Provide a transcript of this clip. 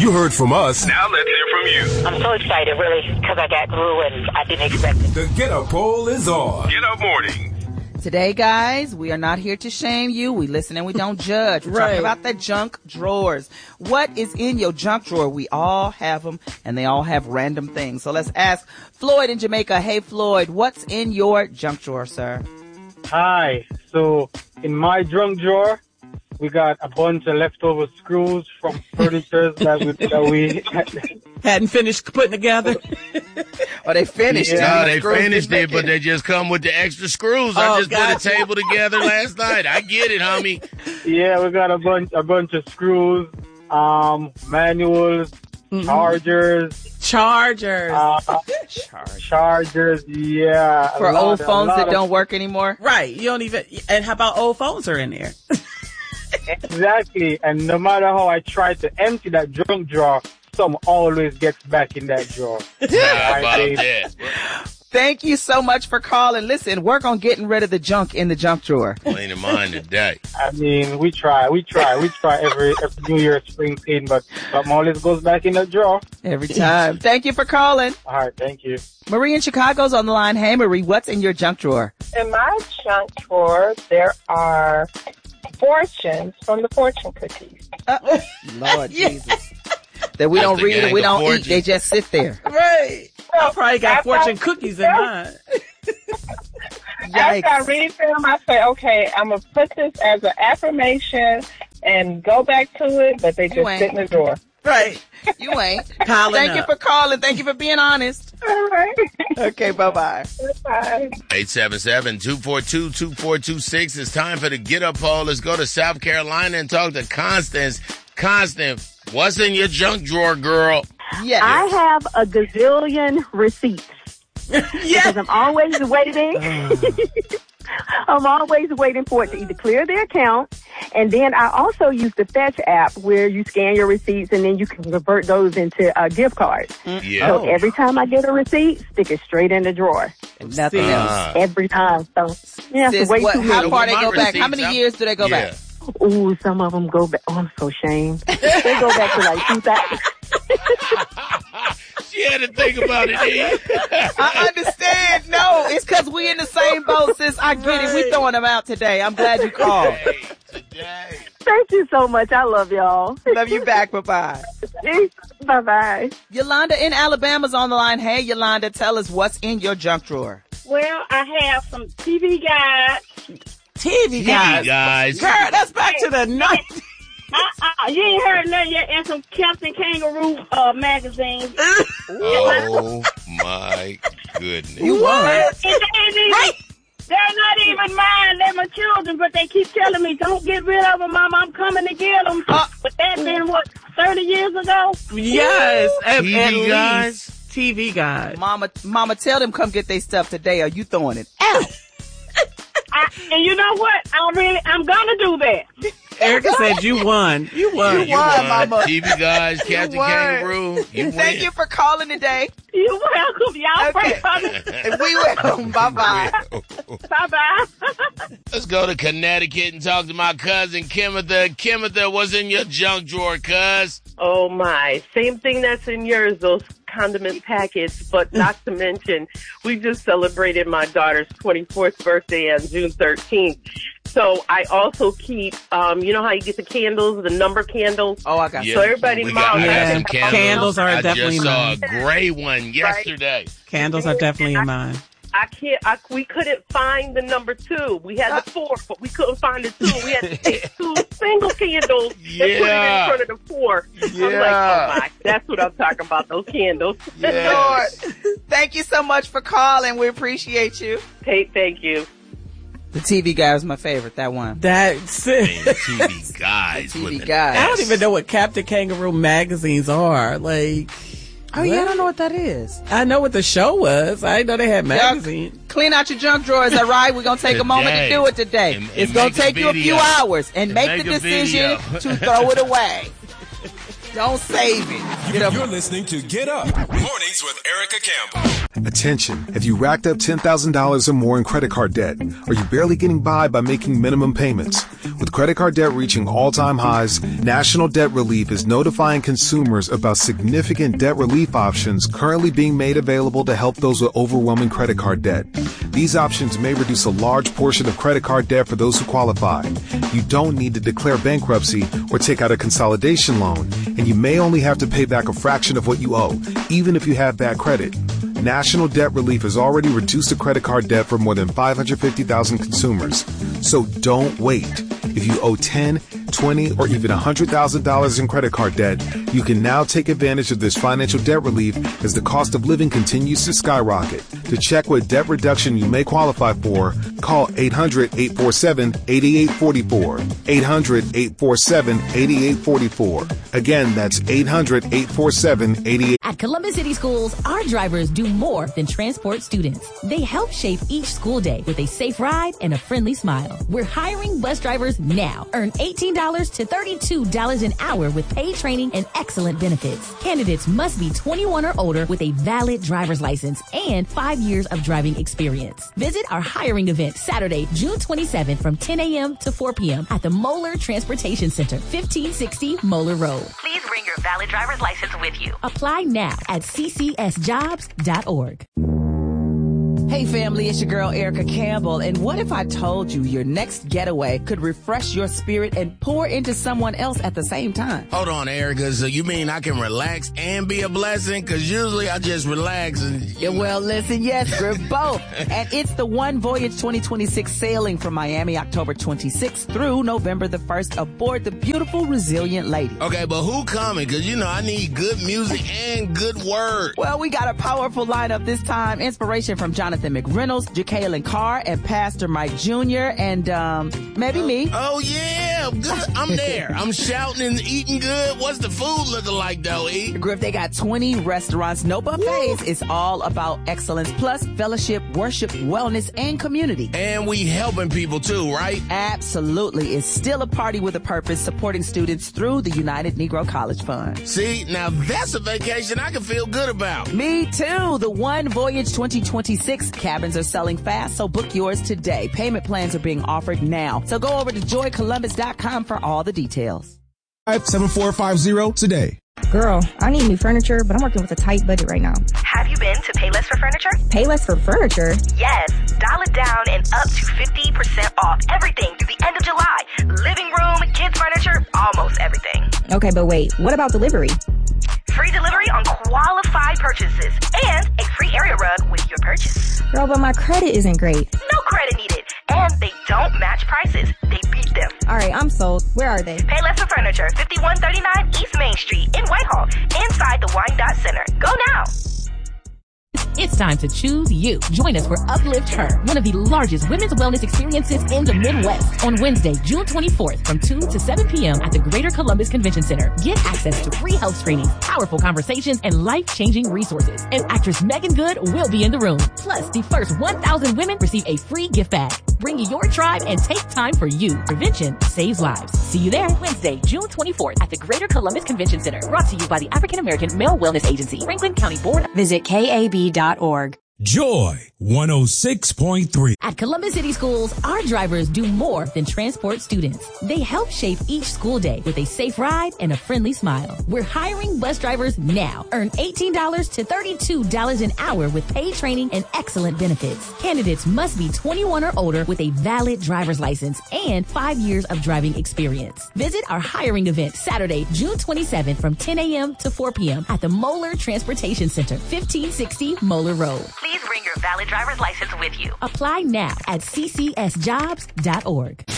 You heard from us. Now let's hear from you. I'm so excited, really, because I got Gru and I didn't expect it. The Get Up poll is on. Get Up Morning. Today, guys, we are not here to shame you. We listen and we don't judge. We're talking about the junk drawers. What is in your junk drawer? We all have them, and they all have random things. So let's ask Floyd in Jamaica. Hey, Floyd, what's in your junk drawer, sir? Hi. So, in my junk drawer, we got a bunch of leftover screws from furniture that we hadn't finished putting together. Oh, they finished it. No, they finished it, but they just come with the extra screws. I just put a table together last night. I get it, homie. Yeah, we got a bunch of screws, manuals, chargers, yeah. For old phones that don't work anymore? Right. You don't even, and how about old phones are in there? Exactly. And no matter how I try to empty that junk drawer, some always gets back in that drawer. How about that? Thank you so much for calling. Listen, work on getting rid of the junk in the junk drawer. Cleaning mine today. I mean, we try every New Year spring clean, but something always goes back in the drawer. Every time. Thank you for calling. All right, thank you. Marie in Chicago's on the line. Hey, Marie, what's in your junk drawer? In my junk drawer, there are fortunes from the fortune cookies. Lord Jesus. That we don't read and we don't eat. They just sit there. Right. I probably got fortune cookies in mine. After I read them, I say, okay, I'm going to put this as an affirmation and go back to it, but they just sit in the drawer. Right. You ain't. Thank you for calling. Thank you for being honest. All right. Okay, bye-bye. Bye. 877-242-2426. It's time for the Get Up poll. Let's go to South Carolina and talk to Constance. Constance, what's in your junk drawer, girl? Yeah. I have a gazillion receipts. Because I'm always waiting. I'm always waiting for it to either clear their account, and then I also use the Fetch app where you scan your receipts and then you can convert those into gift cards. Yeah. So every time I get a receipt, stick it straight in the drawer. Nothing else. Every time. So yeah, Sis, how far they go back? How many years do they go back? Ooh, some of them go back. Oh, I'm so ashamed. They go back to like 2000. She had to think about it, I understand. No, it's because we in the same boat, sis. I get it. We throwing them out today. I'm glad you called. Today. Thank you so much. I love y'all. Love you back. Bye-bye. Bye-bye. Yolanda in Alabama's on the line. Hey, Yolanda, tell us what's in your junk drawer. Well, I have some TV guides. TV guys. Girl, that's back to the 90s. You ain't heard nothing yet. And some Captain Kangaroo magazines. Oh, my goodness. You what? They're not even mine. They're my children, but they keep telling me, don't get rid of them, Mama. I'm coming to get them. But that been, 30 years ago? Yes. TV guys. TV guys. Mama, tell them come get their stuff today or you throwing it out. And you know what? I'm gonna do that. Erica said you won. You won, Mama. TV guys, Captain Kangaroo. You Thank you for calling today. You're welcome. Y'all pray for me. We will. Bye-bye. Bye-bye. Let's go to Connecticut and talk to my cousin, Kimitha. Kimitha, what's in your junk drawer, cuz? Oh, my. Same thing that's in yours, those condiment packets, but not to mention, we just celebrated my daughter's 24th birthday on June 13th. So I also keep, you know how you get the candles, the number candles? Oh, I got So everybody some candles are definitely in mine. I just saw a gray one yesterday. Candles are definitely in mine. We couldn't find the number 2. We had the 4, but we couldn't find the 2. We had to take 2 single candles and put it in front of the 4. Yeah. I'm like, oh my, that's what I'm talking about, those candles. Yeah. Lord, thank you so much for calling. We appreciate you. Hey, thank you. The TV guy was my favorite, that one. That's it. TV guys. TV guys. I don't even know what Captain Kangaroo magazines are. Like... Oh, yeah, I don't know what that is. I know what the show was. I didn't know they had magazines. Clean out your junk drawer. Is that right? We're going to take a moment to do it today. It's going to take you a few hours and make the decision to throw it away. Don't save it. You're listening to Get Up. Mornings with Erica Campbell. Attention. Have you racked up $10,000 or more in credit card debt? Are you barely getting by making minimum payments? With credit card debt reaching all-time highs, National Debt Relief is notifying consumers about significant debt relief options currently being made available to help those with overwhelming credit card debt. These options may reduce a large portion of credit card debt for those who qualify. You don't need to declare bankruptcy or take out a consolidation loan, and you may only have to pay back a fraction of what you owe, even if you have bad credit. National Debt Relief has already reduced the credit card debt for more than 550,000 consumers. So don't wait. If you owe $10, $20, or even $100,000 in credit card debt, you can now take advantage of this financial debt relief as the cost of living continues to skyrocket. To check what debt reduction you may qualify for, call 800-847-8844. 800-847-8844. Again, that's 800-847-8844. At Columbus City Schools, our drivers do more than transport students. They help shape each school day with a safe ride and a friendly smile. We're hiring bus drivers now. Earn $18 to $32 an hour with paid training and excellent benefits. Candidates must be 21 or older with a valid driver's license and 5 years of driving experience. Visit our hiring event Saturday, June 27th from 10 a.m. to 4 p.m. at the Moeller Transportation Center, 1560 Moeller Road. Please bring your valid driver's license with you. Apply now at ccsjobs.org. Hey family, it's your girl Erica Campbell, and what if I told you your next getaway could refresh your spirit and pour into someone else at the same time? Hold on, Erica, so you mean I can relax and be a blessing? Because usually I just relax and... Yeah, well, listen, yes, we're both. And it's the One Voyage 2026 sailing from Miami, October 26th through November the 1st aboard the beautiful Resilient Lady. Okay, but who coming? Because, you know, I need good music and good word. Well, we got a powerful lineup this time. Inspiration from Jonathan McReynolds, Jacqueline Carr, and Pastor Mike Jr., and maybe me. Oh, yeah, good. I'm there. I'm shouting and eating good. What's the food looking like, though, E? Griff, they got 20 restaurants, no buffets. Woo. It's all about excellence, plus fellowship, worship, wellness, and community. And we helping people, too, right? Absolutely. It's still a party with a purpose, supporting students through the United Negro College Fund. See, now that's a vacation I can feel good about. Me, too. The One Voyage 2026 cabins are selling fast, so book yours today. Payment plans are being offered now. So go over to joycolumbus.com for all the details. 57450 today. Girl, I need new furniture, but I'm working with a tight budget right now. Have you been to Payless for Furniture? Payless for Furniture? Yes. Dial it down and up to 50% off everything through the end of July. Living room, kids furniture, almost everything. Okay, but wait, what about delivery? Free delivery on qualified purchases and a free area rug with your purchase. Girl, but my credit isn't great. No credit needed. And they don't match prices. They beat them. All right, I'm sold. Where are they? Payless for Furniture, 5139 East Main Street in Whitehall, inside the Wyandotte Center. Go now. It's time to choose you. Join us for Uplift Her, one of the largest women's wellness experiences in the Midwest, on Wednesday, June 24th from 2 to 7 p.m. at the Greater Columbus Convention Center. Get access to free health screenings, powerful conversations, and life-changing resources. And actress Megan Good will be in the room. Plus, the first 1,000 women receive a free gift bag. Bring your tribe and take time for you. Prevention saves lives. See you there Wednesday, June 24th at the Greater Columbus Convention Center. Brought to you by the African American Male Wellness Agency, Franklin County Board. Visit KAB.org. Joy 106.3. At Columbus City Schools, our drivers do more than transport students. They help shape each school day with a safe ride and a friendly smile. We're hiring bus drivers now. Earn $18 to $32 an hour with paid training and excellent benefits. Candidates must be 21 or older with a valid driver's license and 5 years of driving experience. Visit our hiring event Saturday, June 27th from 10 a.m. to 4 p.m. at the Moeller Transportation Center, 1560 Moeller Road. Please bring your valid driver's license with you. Apply now at ccsjobs.org.